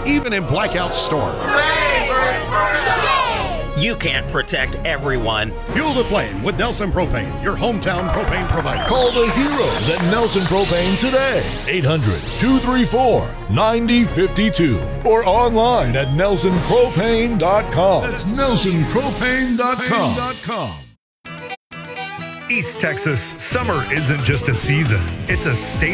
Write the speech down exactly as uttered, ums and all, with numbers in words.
even in blackout storms. You can't protect everyone. Fuel the flame with Nelson Propane, your hometown propane provider. Call the heroes at Nelson Propane today. eight hundred, two three four, nine zero five two or online at nelson propane dot com. That's nelson propane dot com. East Texas, summer isn't just a season, it's a state